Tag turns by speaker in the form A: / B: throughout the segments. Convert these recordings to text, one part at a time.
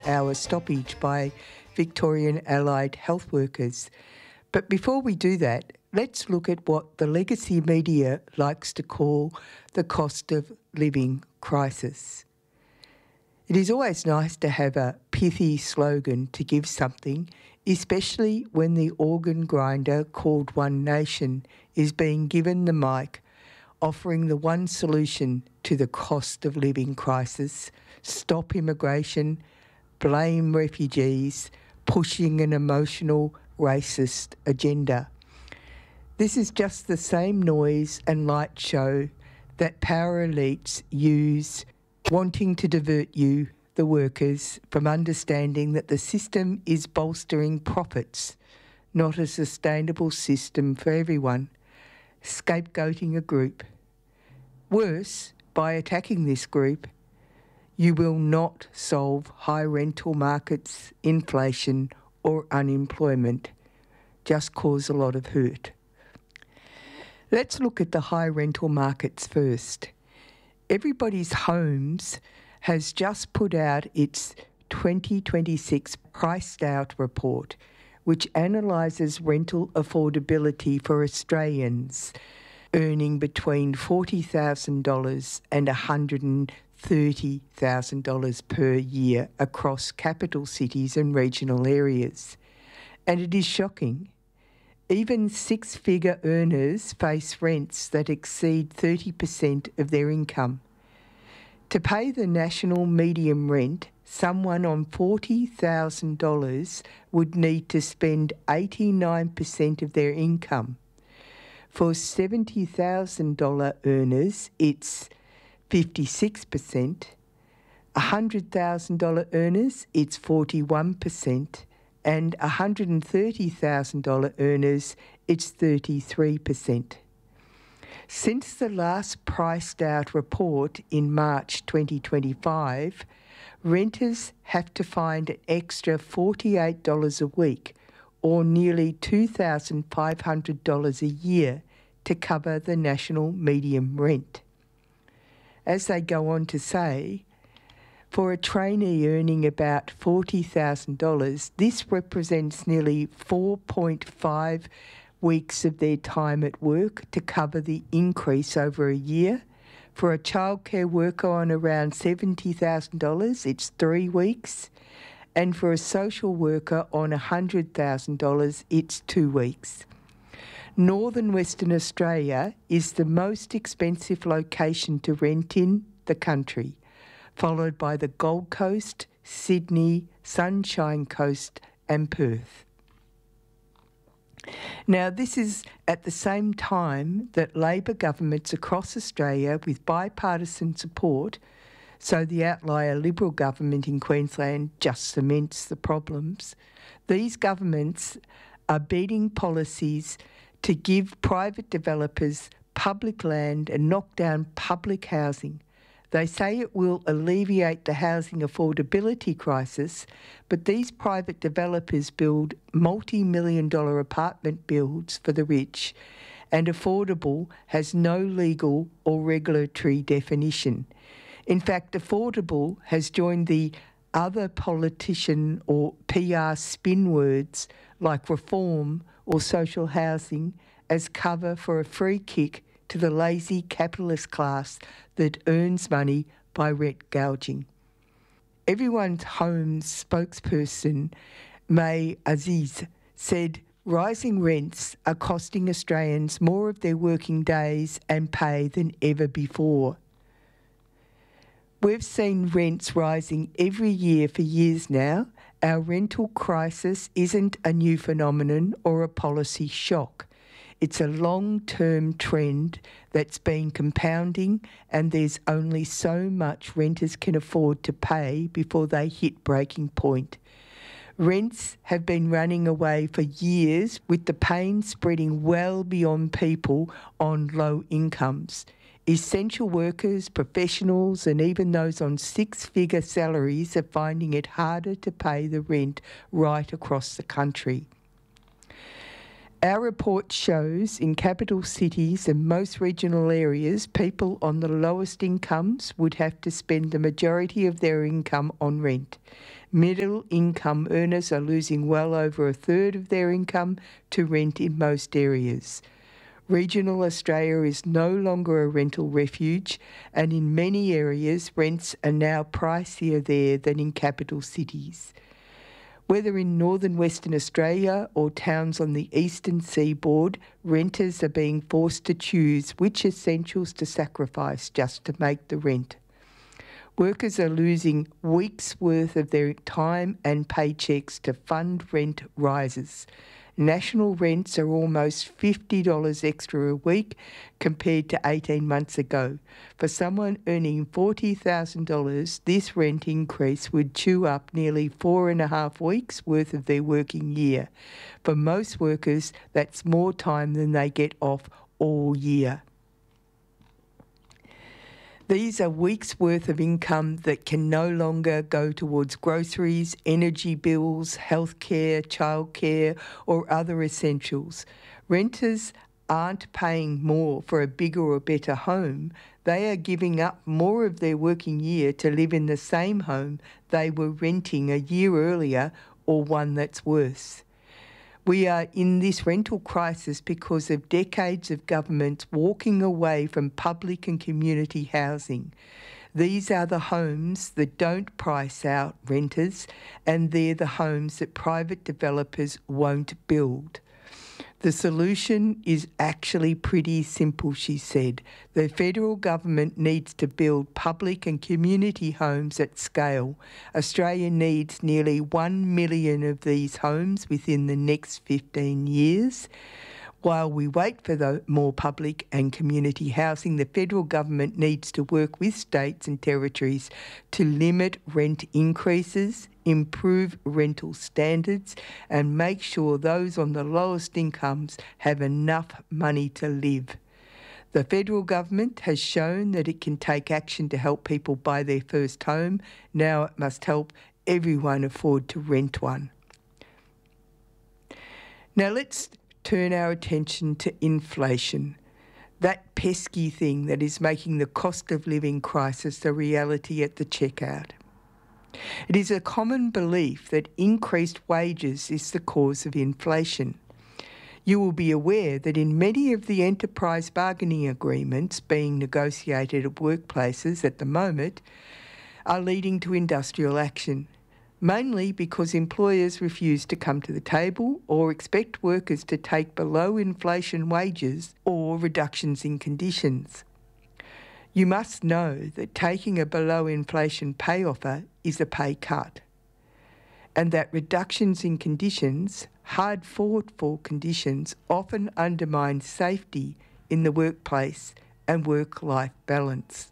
A: hour stoppage by Victorian allied health workers. But before we do that, let's look at what the legacy media likes to call the cost of living crisis. It is always nice to have a pithy slogan to give something, especially when the organ grinder called One Nation is being given the mic, offering the one solution to the cost of living crisis: stop immigration, blame refugees, pushing an emotional racist agenda. This is just the same noise and light show that power elites use, wanting to divert you, the workers, from understanding that the system is bolstering profits, not a sustainable system for everyone, scapegoating a group. Worse, by attacking this group, you will not solve high rental markets, inflation or unemployment, just cause a lot of hurt. Let's look at the high rental markets first. Everybody's Homes has just put out its 2026 Priced Out report, which analyses rental affordability for Australians earning between $40,000 and $130,000 per year across capital cities and regional areas. And it is shocking. Even six-figure earners face rents that exceed 30% of their income. To pay the national median rent, someone on $40,000 would need to spend 89% of their income. For $70,000 earners, it's 56%. $100,000 earners, it's 41%. And $130,000 earners, it's 33%. Since the last Priced Out report in March 2025, renters have to find an extra $48 a week, or nearly $2,500 a year, to cover the national median rent. As they go on to say, for a trainee earning about $40,000, this represents nearly 4.5 weeks of their time at work to cover the increase over a year. For a childcare worker on around $70,000, it's 3 weeks. And for a social worker on $100,000, it's 2 weeks. Northern Western Australia is the most expensive location to rent in the country, followed by the Gold Coast, Sydney, Sunshine Coast and Perth. Now, this is at the same time that Labor governments across Australia, with bipartisan support, so the outlier Liberal government in Queensland just cements the problems, these governments are beating policies to give private developers public land and knock down public housing. They say it will alleviate the housing affordability crisis, but these private developers build multi-million-dollar apartment builds for the rich, and affordable has no legal or regulatory definition. In fact, affordable has joined the other politician or PR spin words like reform or social housing as cover for a free kick to the lazy capitalist class that earns money by rent gouging. Everyone's Homes spokesperson, May Aziz, said rising rents are costing Australians more of their working days and pay than ever before. We've seen rents rising every year for years now. Our rental crisis isn't a new phenomenon or a policy shock. It's a long-term trend that's been compounding, and there's only so much renters can afford to pay before they hit breaking point. Rents have been running away for years, with the pain spreading well beyond people on low incomes. Essential workers, professionals, and even those on six-figure salaries are finding it harder to pay the rent right across the country. Our report shows in capital cities and most regional areas, people on the lowest incomes would have to spend the majority of their income on rent. Middle income earners are losing well over a third of their income to rent in most areas. Regional Australia is no longer a rental refuge, and in many areas, rents are now pricier there than in capital cities. Whether in northern Western Australia or towns on the eastern seaboard, renters are being forced to choose which essentials to sacrifice just to make the rent. Workers are losing weeks' worth of their time and paychecks to fund rent rises. National rents are almost $50 extra a week compared to 18 months ago. For someone earning $40,000, this rent increase would chew up nearly 4.5 weeks' worth of their working year. For most workers, that's more time than they get off all year. These are weeks' worth of income that can no longer go towards groceries, energy bills, healthcare, childcare, or other essentials. Renters aren't paying more for a bigger or better home. They are giving up more of their working year to live in the same home they were renting a year earlier, or one that's worse. We are in this rental crisis because of decades of governments walking away from public and community housing. These are the homes that don't price out renters, and they're the homes that private developers won't build. The solution is actually pretty simple, she said. The federal government needs to build public and community homes at scale. Australia needs nearly 1 million of these homes within the next 15 years. While we wait for the more public and community housing, the federal government needs to work with states and territories to limit rent increases, improve rental standards, and make sure those on the lowest incomes have enough money to live. The federal government has shown that it can take action to help people buy their first home. Now it must help everyone afford to rent one. Now let's turn our attention to inflation, that pesky thing that is making the cost of living crisis a reality at the checkout. It is a common belief that increased wages is the cause of inflation. You will be aware that in many of the enterprise bargaining agreements being negotiated at workplaces at the moment are leading to industrial action, mainly because employers refuse to come to the table or expect workers to take below inflation wages or reductions in conditions. You must know that taking a below inflation pay offer is a pay cut, and that reductions in conditions, hard fought for conditions, often undermine safety in the workplace and work-life balance.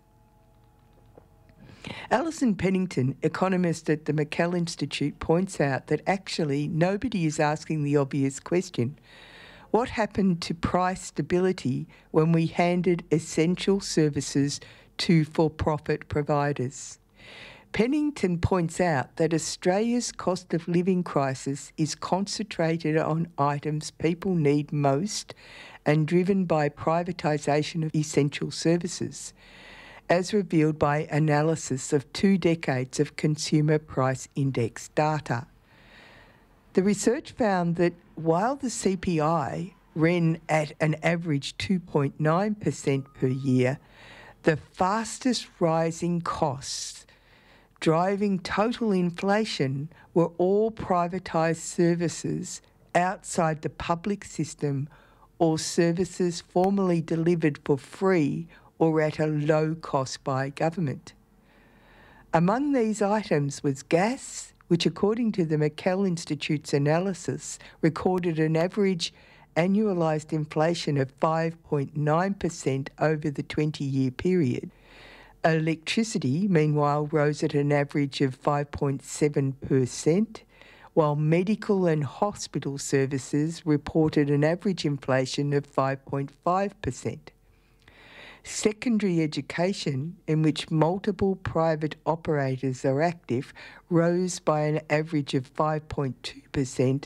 A: Alison Pennington, economist at the McKell Institute, points out that actually nobody is asking the obvious question: what happened to price stability when we handed essential services to for-profit providers? Pennington points out that Australia's cost of living crisis is concentrated on items people need most and driven by privatisation of essential services, as revealed by analysis of 2 decades of consumer price index data. The research found that while the CPI ran at an average 2.9% per year, the fastest rising costs driving total inflation were all privatised services outside the public system or services formerly delivered for free or at a low cost by government. Among these items was gas, which according to the McKell Institute's analysis recorded an average annualised inflation of 5.9% over the 20-year period. Electricity, meanwhile, rose at an average of 5.7%, while medical and hospital services reported an average inflation of 5.5%. Secondary education, in which multiple private operators are active, rose by an average of 5.2%,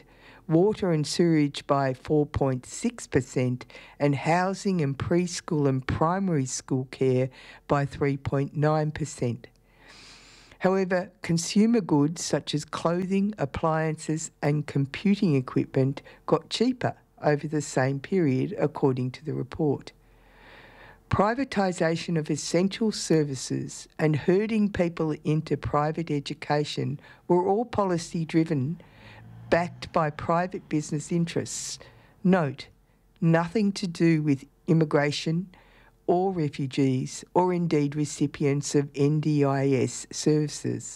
A: water and sewerage by 4.6%, and housing and preschool and primary school care by 3.9%. However, consumer goods such as clothing, appliances and computing equipment got cheaper over the same period, according to the report. Privatisation of essential services and herding people into private education were all policy-driven, backed by private business interests. Note, nothing to do with immigration or refugees or indeed recipients of NDIS services.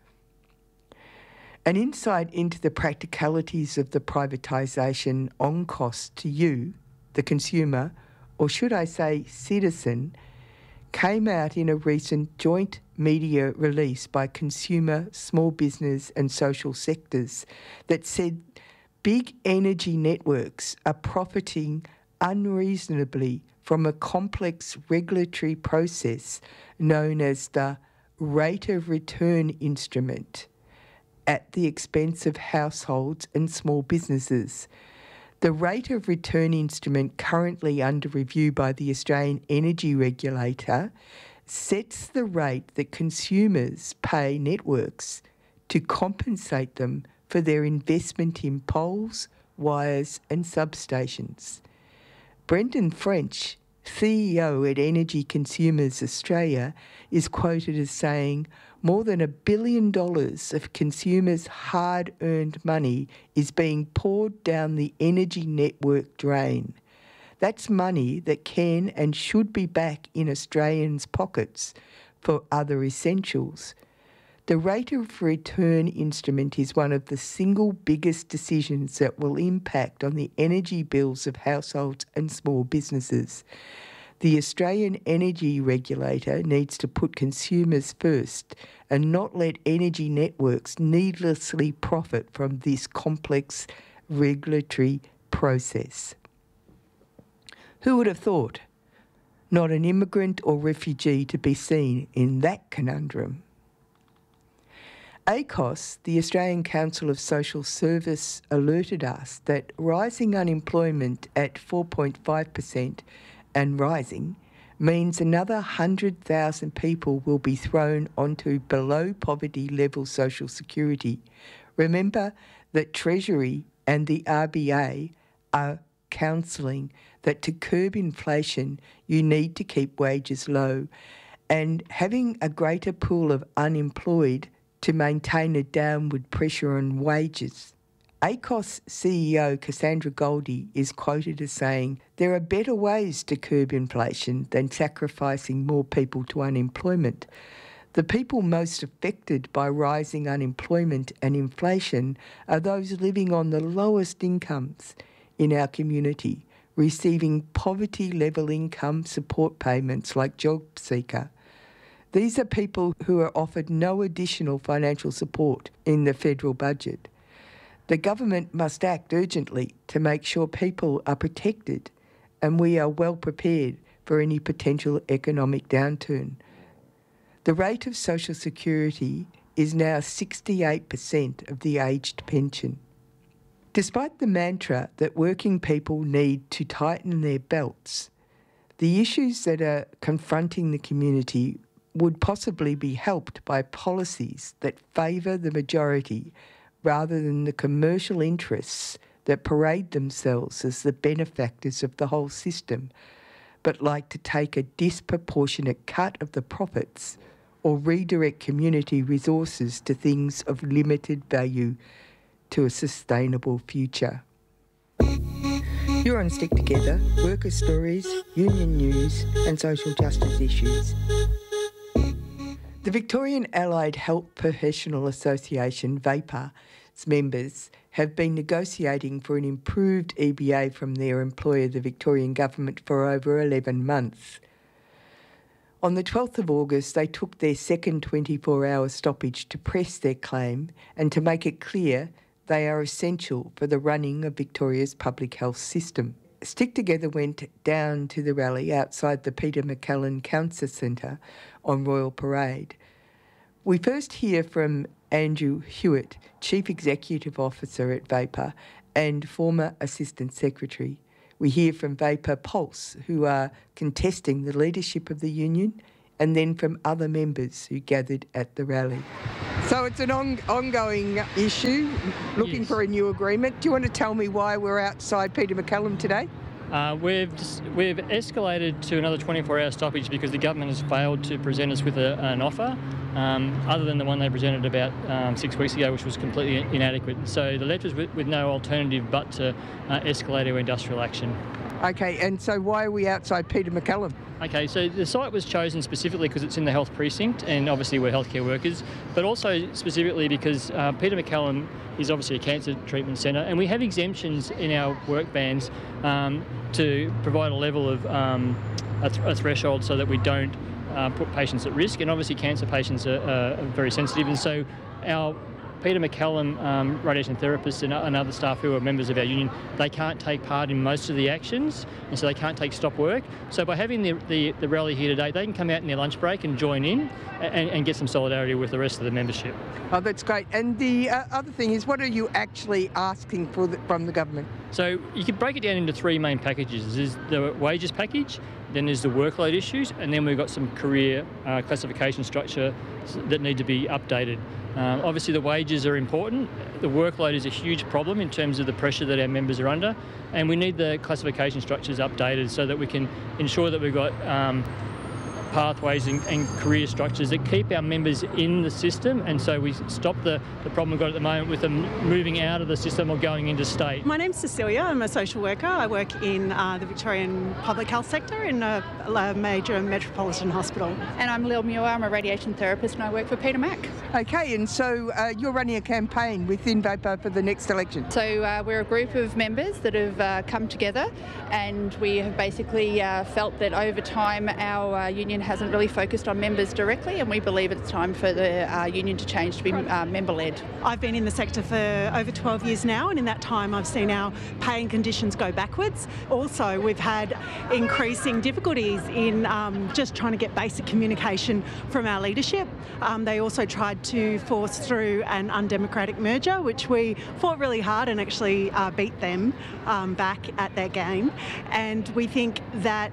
A: An insight into the practicalities of the privatisation on cost to you, the consumer, or should I say citizen, came out in a recent joint media release by consumer, small business and social sectors that said big energy networks are profiting unreasonably from a complex regulatory process known as the rate of return instrument at the expense of households and small businesses. The rate of return instrument currently under review by the Australian Energy Regulator sets the rate that consumers pay networks to compensate them for their investment in poles, wires and substations. Brendan French, CEO at Energy Consumers Australia, is quoted as saying, more than $1 billion of consumers' hard-earned money is being poured down the energy network drain. That's money that can and should be back in Australians' pockets for other essentials. The rate of return instrument is one of the single biggest decisions that will impact on the energy bills of households and small businesses. The Australian Energy Regulator needs to put consumers first and not let energy networks needlessly profit from this complex regulatory process. Who would have thought? Not an immigrant or refugee to be seen in that conundrum. ACOS, the Australian Council of Social Service, alerted us that rising unemployment at 4.5% and rising means another 100,000 people will be thrown onto below poverty level social security. Remember that Treasury and the RBA are counselling that to curb inflation you need to keep wages low, and having a greater pool of unemployed to maintain a downward pressure on wages. ACOS CEO Cassandra Goldie is quoted as saying, there are better ways to curb inflation than sacrificing more people to unemployment. The people most affected by rising unemployment and inflation are those living on the lowest incomes in our community, receiving poverty-level income support payments like JobSeeker. These are people who are offered no additional financial support in the federal budget. The government must act urgently to make sure people are protected and we are well prepared for any potential economic downturn. The rate of social security is now 68% of the aged pension. Despite the mantra that working people need to tighten their belts, the issues that are confronting the community would possibly be helped by policies that favour the majority rather than the commercial interests that parade themselves as the benefactors of the whole system, but like to take a disproportionate cut of the profits or redirect community resources to things of limited value to a sustainable future. You're on Stick Together, worker stories, union news and social justice issues. The Victorian Allied Health Professional Association, VAPA's members have been negotiating for an improved EBA from their employer, the Victorian Government, for over 11 months. On the 12th of August, they took their second 24-hour stoppage to press their claim and to make it clear they are essential for the running of Victoria's public health system. Stick Together went down to the rally outside the Peter MacCallum Cancer Centre on Royal Parade. We first hear from Andrew Hewitt, Chief Executive Officer at Vapor and former Assistant Secretary. We hear from Vapor Pulse, who are contesting the leadership of the union, and then from other members who gathered at the rally. So it's an ongoing issue, looking for a new agreement. Do you want to tell me why we're outside Peter MacCallum today?
B: We've escalated to another 24-hour stoppage because the government has failed to present us with an offer, other than the one they presented about 6 weeks ago, which was completely inadequate. So the left was with no alternative but to escalate our industrial action.
A: Okay, and so why are we outside Peter MacCallum?
B: Okay, so the site was chosen specifically because it's in the health precinct, and obviously we're healthcare workers, but also specifically because Peter MacCallum is obviously a cancer treatment centre, and we have exemptions in our work bans to provide a level of a threshold so that we don't put patients at risk, and obviously cancer patients are very sensitive, and so our Peter MacCallum radiation therapists and other staff who are members of our union, they can't take part in most of the actions, and so they can't take stop work. So by having the rally here today, they can come out in their lunch break and join in and get some solidarity with the rest of the membership.
A: Oh, that's great. And the other thing is, what are you actually asking for from the government?
B: So you could break it down into three main packages. There's the wages package, then there's the workload issues, and then we've got some career classification structure that need to be updated. Obviously the wages are important. The workload is a huge problem in terms of the pressure that our members are under, and we need the classification structures updated so that we can ensure that we've got pathways and career structures that keep our members in the system, and so we stop the problem we've got at the moment with them moving out of the system or going into state.
C: My name's Cecilia. I'm a social worker. I work in the Victorian public health sector in a major metropolitan hospital.
D: And I'm Lil Muir. I'm a radiation therapist and I work for Peter Mac.
A: Okay, and so you're running a campaign within Vapor for the next election.
D: So we're a group of members that have come together, and we have basically felt that over time our union hasn't really focused on members directly, and we believe it's time for the union to change to be member-led.
C: I've been in the sector for over 12 years now, and in that time I've seen our pay and conditions go backwards. Also, we've had increasing difficulties in just trying to get basic communication from our leadership. They also tried to force through an undemocratic merger, which we fought really hard and actually beat them back at their game. And we think that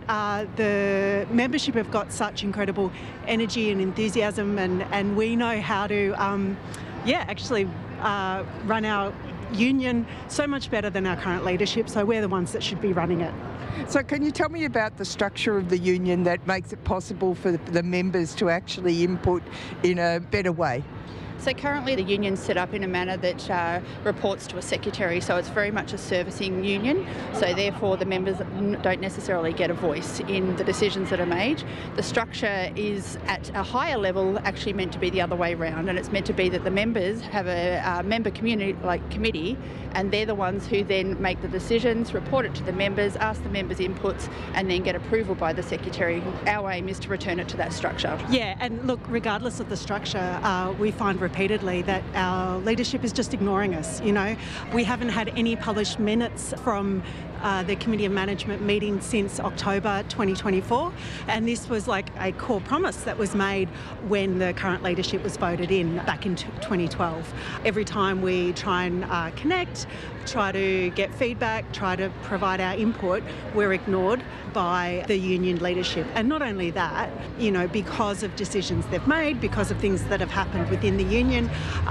C: the membership have got such incredible energy and enthusiasm, and we know how to actually run our union so much better than our current leadership, so we're the ones that should be running it.
A: So can you tell me about the structure of the union that makes it possible for the members to actually input in a better way?
D: So currently the union's set up in a manner that reports to a secretary, so it's very much a servicing union, so therefore the members don't necessarily get a voice in the decisions that are made. The structure is at a higher level actually meant to be the other way around, and it's meant to be that the members have a member committee, and they're the ones who then make the decisions, report it to the members, ask the members' inputs, and then get approval by the secretary. Our aim is to return it to that structure.
C: Yeah, and look, regardless of the structure, we find repeatedly that our leadership is just ignoring us. You know, we haven't had any published minutes from the Committee of Management meeting since October 2024, and this was like a core promise that was made when the current leadership was voted in back in 2012. Every time we try and connect, try to get feedback, try to provide our input, we're ignored by the union leadership. And not only that, you know, because of decisions they've made, because of things that have happened within the union,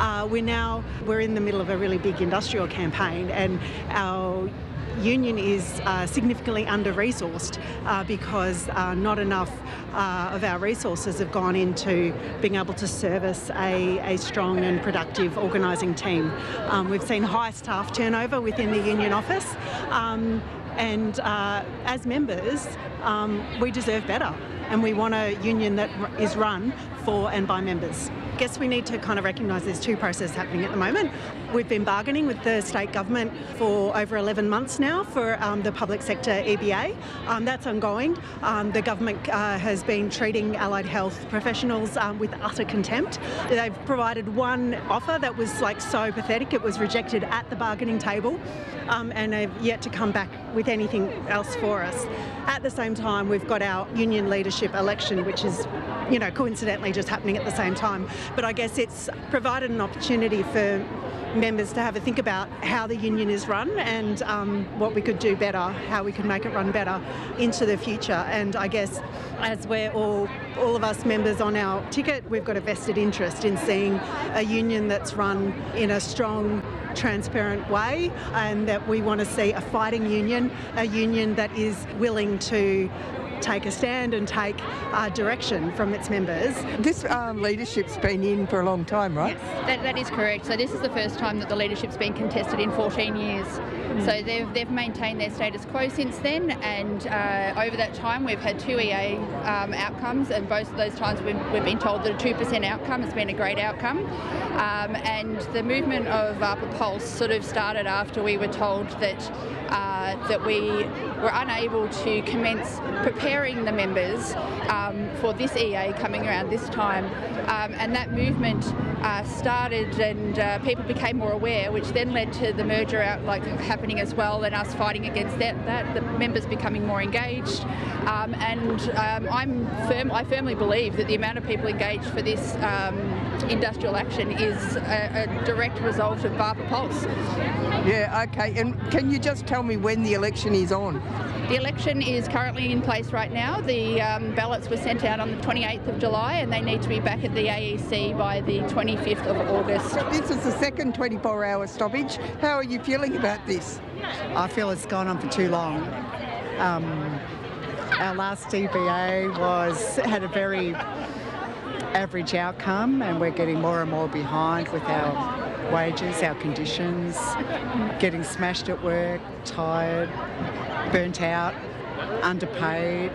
C: we're in the middle of a really big industrial campaign, and our union is significantly under-resourced because not enough of our resources have gone into being able to service a strong and productive organising team. We've seen high staff turnover within the union office, and as members we deserve better, and we want a union that is run for and by members. I guess we need to kind of recognise there's two processes happening at the moment. We've been bargaining with the state government for over 11 months now for the public sector EBA. That's ongoing. The government has been treating allied health professionals with utter contempt. They've provided one offer that was like so pathetic, it was rejected at the bargaining table, and they've yet to come back with anything else for us. At the same time, we've got our union leadership election, which is coincidentally just happening at the same time. But I guess it's provided an opportunity for members to have a think about how the union is run and what we could do better, how we could make it run better into the future. And I guess as we're all of us members on our ticket, we've got a vested interest in seeing a union that's run in a strong, transparent way, and that we want to see a fighting union, a union that is willing to take a stand and take direction from its members.
A: This leadership's been in for a long time, right?
D: Yes, that is correct. So this is the first time that the leadership's been contested in 14 years. So they've maintained their status quo since then, and over that time we've had 2 EA outcomes, and both of those times we've been told that a 2% outcome has been a great outcome. And the movement of ARPA Pulse sort of started after we were told that we were unable to commence preparing the members for this EA coming around this time. And that movement started, and people became more aware, which then led to the merger happening as well, and us fighting against that, the members becoming more engaged. I firmly believe that the amount of people engaged for this industrial action is a direct result of ARPA Pulse.
A: Yeah, okay. And can you just tell me when the election is on?
D: The election is currently in place right now. The ballots were sent out on the 28th of July, and they need to be back at the AEC by the 25th of August.
A: This is the second 24-hour stoppage. How are you feeling about this?
E: I feel it's gone on for too long. Our last DBA had a very average outcome, and we're getting more and more behind with our wages, our conditions, getting smashed at work, tired, burnt out, underpaid.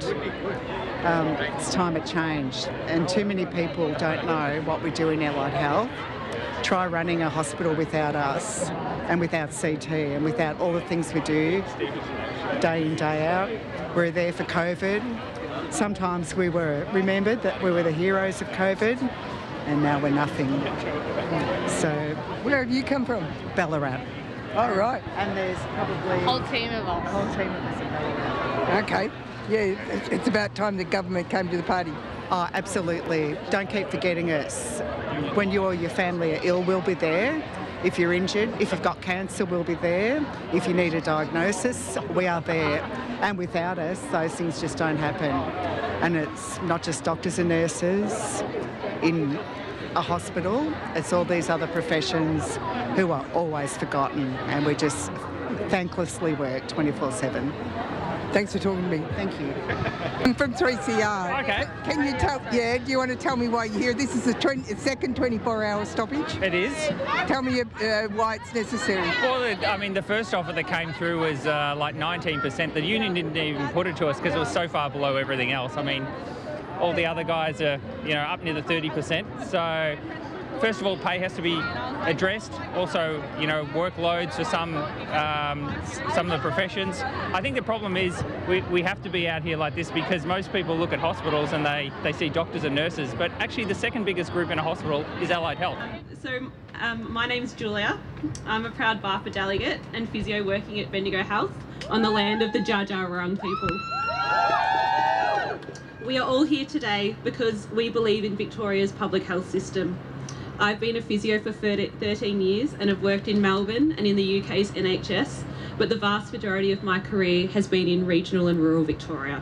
E: It's time it changed, and too many people don't know what we do in Allied Health. Try running a hospital without us, and without CT, and without all the things we do day in, day out. We're there for COVID. Sometimes we were remembered that we were the heroes of COVID, and now we're nothing. So,
A: where have you come from?
E: Ballarat.
A: Oh, right.
E: And there's probably
D: A whole team of us
E: in Ballarat.
A: Okay. Yeah, it's about time the government came to the party.
E: Oh, absolutely. Don't keep forgetting us. When you or your family are ill, we'll be there. If you're injured, if you've got cancer, we'll be there. If you need a diagnosis, we are there. And without us, those things just don't happen. And it's not just doctors and nurses in a hospital, it's all these other professions who are always forgotten, and we just thanklessly work 24/7.
A: Thanks for talking to me.
E: Thank you.
A: I'm from 3CR.
F: Okay.
A: Can you tell? Yeah. Do you want to tell me why you're here? This is the second 24-hour stoppage.
F: It is.
A: Tell me why it's necessary.
F: Well, the first offer that came through was like 19%. The union didn't even put it to us because it was so far below everything else. All the other guys are, up near the 30%. So, first of all, pay has to be addressed. Also, workloads for some of the professions. I think the problem is we have to be out here like this because most people look at hospitals and they see doctors and nurses, but actually the second biggest group in a hospital is Allied Health.
G: So my name's Julia. I'm a proud BARPA delegate and physio working at Bendigo Health on the land of the Dja Dja Wurrung people. We are all here today because we believe in Victoria's public health system. I've been a physio for 13 years and have worked in Melbourne and in the UK's NHS, but the vast majority of my career has been in regional and rural Victoria.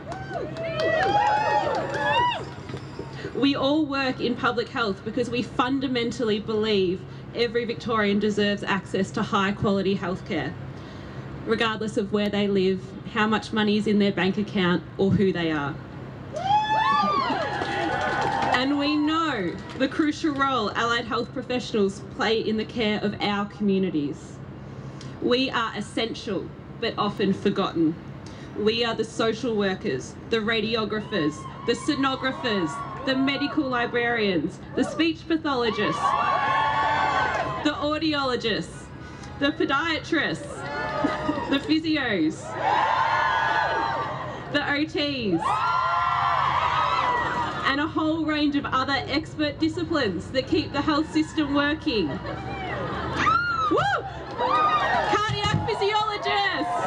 G: We all work in public health because we fundamentally believe every Victorian deserves access to high quality healthcare, regardless of where they live, how much money is in their bank account, or who they are. And we know the crucial role allied health professionals play in the care of our communities. We are essential, but often forgotten. We are the social workers, the radiographers, the sonographers, the medical librarians, the speech pathologists, the audiologists, the podiatrists, the physios, the OTs, and a whole range of other expert disciplines that keep the health system working. Woo! Cardiac physiologists,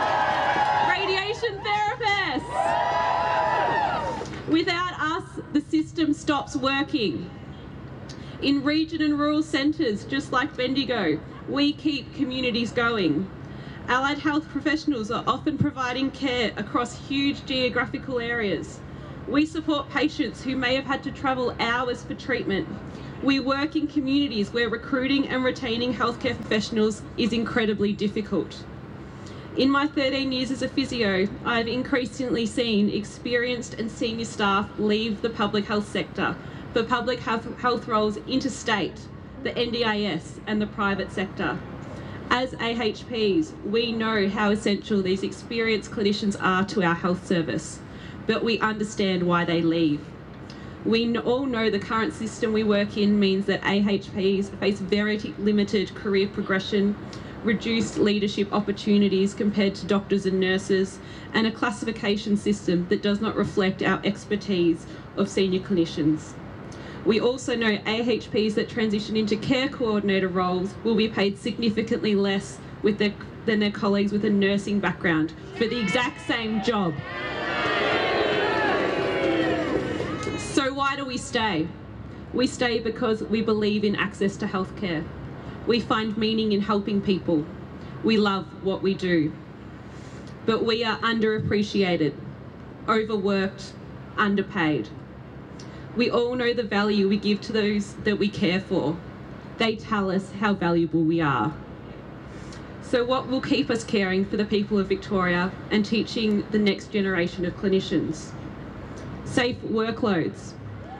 G: radiation therapists. Without us, the system stops working. In region and rural centres, just like Bendigo, we keep communities going. Allied health professionals are often providing care across huge geographical areas. We support patients who may have had to travel hours for treatment. We work in communities where recruiting and retaining healthcare professionals is incredibly difficult. In my 13 years as a physio, I have increasingly seen experienced and senior staff leave the public health sector for public health roles interstate, the NDIS and the private sector. As AHPs, we know how essential these experienced clinicians are to our health service, but we understand why they leave. We all know the current system we work in means that AHPs face very limited career progression, reduced leadership opportunities compared to doctors and nurses, and a classification system that does not reflect our expertise of senior clinicians. We also know AHPs that transition into care coordinator roles will be paid significantly less than their colleagues with a nursing background for the exact same job. So why do we stay? We stay because we believe in access to healthcare. We find meaning in helping people. We love what we do. But we are underappreciated, overworked, underpaid. We all know the value we give to those that we care for. They tell us how valuable we are. So what will keep us caring for the people of Victoria and teaching the next generation of clinicians? Safe workloads.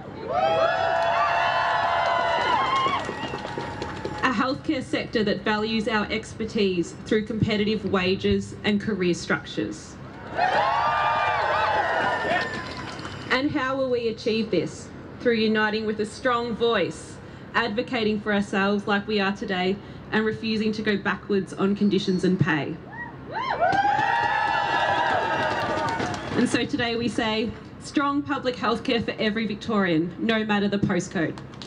G: A healthcare sector that values our expertise through competitive wages and career structures. And how will we achieve this? Through uniting with a strong voice, advocating for ourselves like we are today, and refusing to go backwards on conditions and pay. And so today we say, strong public healthcare for every Victorian, no matter the postcode.